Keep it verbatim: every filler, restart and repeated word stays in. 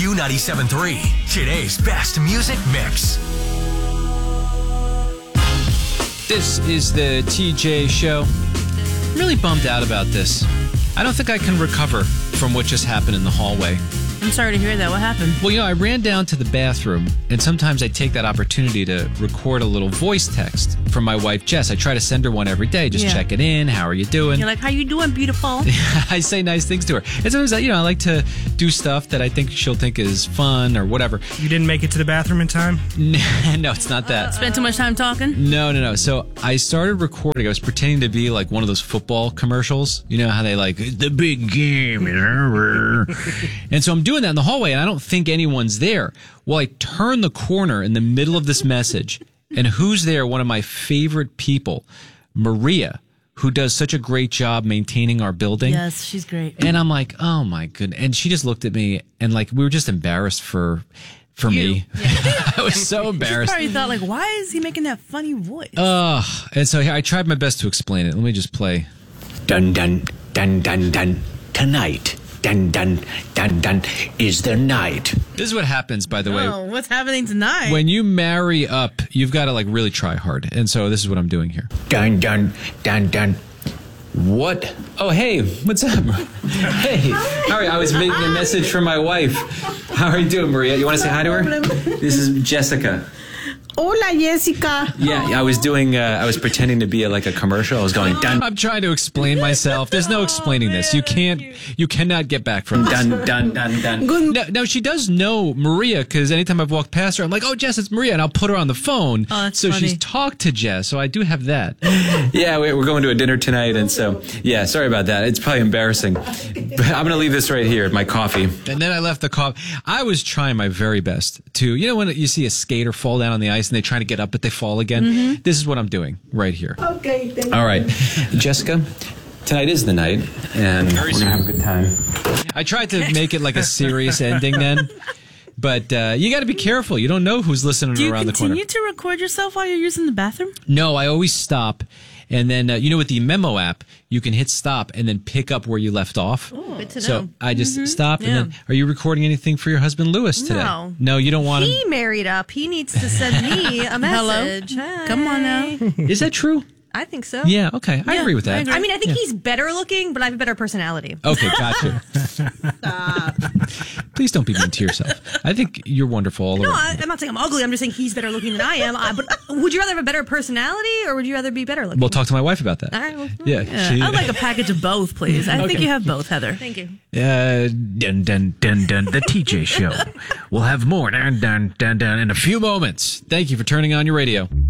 Q ninety-seven point three, today's best music mix. This is the T J Show. I'm really bummed out about this. I don't think I can recover from what just happened in the hallway. I'm sorry to hear that. What happened? Well, you know, I ran down to the bathroom, and sometimes I take that opportunity to record a little voice text from my wife, Jess. I try to send her one every day, just Yeah. checking in. How are you doing? You're like, how you doing, beautiful? I say nice things to her. It's always, you know, I like to do stuff that I think she'll think is fun or whatever. You didn't make it to the bathroom in time? No, it's not that. Spent too much time talking? No, no, no. So I started recording. I was pretending to be like one of those football commercials. You know how they like, the big game. And so I'm doing that in the hallway, and I don't think anyone's there. Well, I turn the corner in the middle of this message, and who's there? One of my favorite people, Maria, who does such a great job maintaining our building. Yes, she's great. And I'm like, oh my goodness. And she just looked at me, and like, we were just embarrassed for... For You. me. Yeah. I was so She embarrassed. probably thought, like, why is he making that funny voice? Ugh. And so I tried my best to explain it. Let me just play. Dun dun dun dun dun. Tonight, dun dun dun dun is the night. This is what happens, by the way. Oh, what's happening tonight? When you marry up, you've got to like really try hard. And so this is what I'm doing here. Dun dun dun dun. What? Oh, hey, what's up? Hey, how are you? I was making a message from my wife. How are you doing, Maria? You want to say hi to her? This is Jessica. Hola, Jessica. Yeah, I was doing, uh, I was pretending to be a, like a commercial. I was going, dun. I'm trying to explain myself. There's no explaining this. You can't, you cannot get back from this. Dun dun dun dun. No, no, she does know Maria because anytime I've walked past her, I'm like, oh, Jess, it's Maria. And I'll put her on the phone. Oh, that's so funny. she's talked to Jess. So I do have that. Yeah, we- we're going to a dinner tonight. And so, yeah, sorry about that. It's probably embarrassing. But I'm going to leave this right here, my coffee. And then I left the coffee. I was trying my very best to, you know, when you see a skater fall down on the ice and they try to get up, but they fall again? Mm-hmm. This is what I'm doing right here. Okay, thank All right. Jessica, tonight is the night, and we're going to have a good time. I tried to make it like a serious ending then, but uh, you got to be careful. You don't know who's listening Do you around the corner. continue to record yourself while you're using the bathroom? No, I always stop. And then, uh, you know, with the Memo app, you can hit stop and then pick up where you left off. Oh, good to So know. I just stop. Yeah. And then, are you recording anything for your husband, Lewis, today? No. No, you don't want He him? married up. He needs to send me a message. Hi. Come on now. Is that true? I think so. Yeah, okay. I Yeah, agree with I that. agree. I mean, I think he's better looking, but I have a better personality. Okay, gotcha. Please don't be mean to yourself. I think you're wonderful all No, over. I, I'm not saying I'm ugly. I'm just saying he's better looking than I am. I, but would you rather have a better personality, or would you rather be better looking? We'll talk to my wife about that. All right. Well, Yeah. Yeah, she- I'd like a package of both, please. I think Okay. you have both, Heather. thank you. Uh, dun, dun, dun, dun, the T J Show. We'll have more dun, dun, dun, dun, in a few moments. Thank you for turning on your radio.